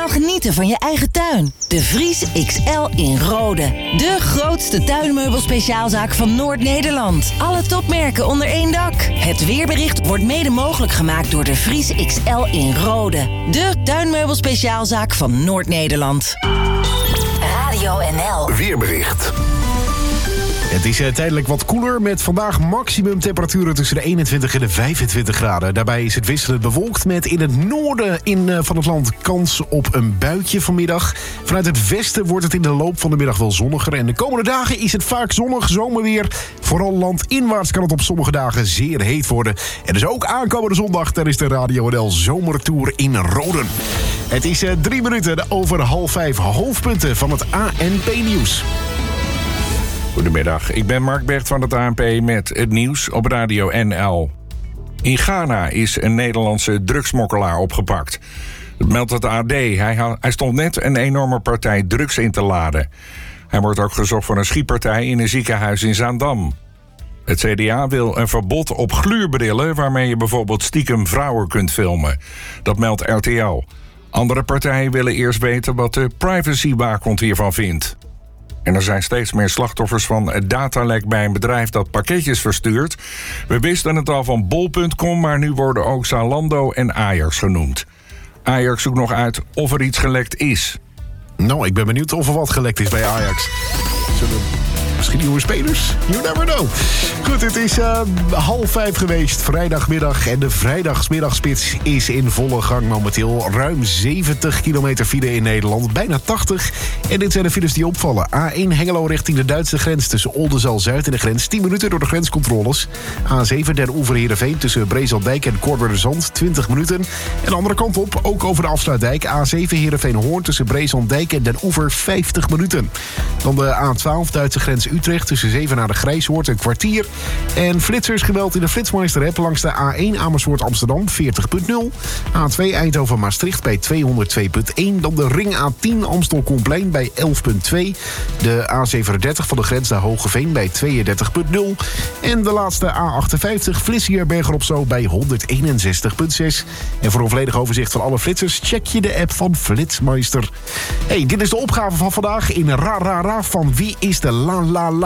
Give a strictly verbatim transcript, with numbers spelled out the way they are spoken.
helemaal genieten van je eigen tuin. De Vries X L in Rode. De grootste tuinmeubelspeciaalzaak van Noord-Nederland. Alle topmerken onder één dak. Het weerbericht wordt mede mogelijk gemaakt door de Vries X L in Rode. De tuinmeubelspeciaalzaak van Noord-Nederland. Radio N L. Weerbericht. Het is uh, tijdelijk wat koeler met vandaag maximumtemperaturen tussen de eenentwintig en de vijfentwintig graden. Daarbij is het wisselend bewolkt met in het noorden in, uh, van het land kans op een buitje vanmiddag. Vanuit het westen wordt het in de loop van de middag wel zonniger. En de komende dagen is het vaak zonnig, zomerweer. Vooral landinwaarts kan het op sommige dagen zeer heet worden. En dus ook aankomende zondag tijdens de Radio N L Zomertour in Roden. Het is uh, drie minuten over half vijf. Hoofdpunten van het A N P-nieuws. Goedemiddag, ik ben Mark Bert van het A N P met het nieuws op Radio N L. In Ghana is een Nederlandse drugsmokkelaar opgepakt. Dat meldt het A D. Hij, ha- hij stond net een enorme partij drugs in te laden. Hij wordt ook gezocht voor een schietpartij in een ziekenhuis in Zaandam. Het C D A wil een verbod op gluurbrillen waarmee je bijvoorbeeld stiekem vrouwen kunt filmen. Dat meldt R T L. Andere partijen willen eerst weten wat de privacywaakhond hiervan vindt. En er zijn steeds meer slachtoffers van het datalek bij een bedrijf dat pakketjes verstuurt. We wisten het al van bol punt com, maar nu worden ook Zalando en Ajax genoemd. Ajax zoekt nog uit of er iets gelekt is. Nou, ik ben benieuwd of er wat gelekt is bij Ajax. Zullen misschien nieuwe spelers? You never know. Goed, het is uh, half vijf geweest, vrijdagmiddag. En de vrijdagsmiddagspits is in volle gang momenteel. Ruim zeventig kilometer file in Nederland, bijna tachtig. En dit zijn de files die opvallen. A één Hengelo richting de Duitse grens tussen Oldenzaal-Zuid en de grens. tien minuten door de grenscontroles. A zeven Den Oever Heerenveen tussen Breeslanddijk en Kortwerderzand. twintig minuten. En de andere kant op, ook over de Afsluitdijk. A zeven Heerenveen-Hoorn tussen Breeslanddijk en Den Oever. vijftig minuten. Dan de A twaalf Duitse grens Utrecht tussen Zevenaar Grijshoort een kwartier. En flitsersgeweld in de Flitsmeister-app langs de A één Amersfoort Amsterdam veertig komma nul. A twee Eindhoven Maastricht bij tweehonderdtwee komma één. Dan de ring A tien Amstel Komplein bij elf komma twee. De A zevenendertig van de grens naar Hogeveen bij tweeëndertig komma nul. En de laatste A achtenvijftig Vlissingen-Berger op Zoom bij honderdeenenzestig komma zes. En voor een volledig overzicht van alle flitsers check je de app van Flitsmeister. Hey, dit is de opgave van vandaag in Ra Ra Ra van Wie is de La La La.